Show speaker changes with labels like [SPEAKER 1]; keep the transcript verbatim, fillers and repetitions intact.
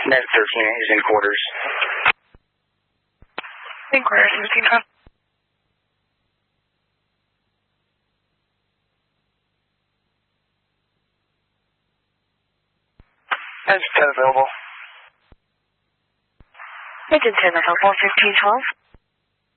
[SPEAKER 1] Net thirteen is in quarters.
[SPEAKER 2] In quarters, fifteen twelve.
[SPEAKER 1] That's ten available.
[SPEAKER 2] Agent ten available, fifteen twelve.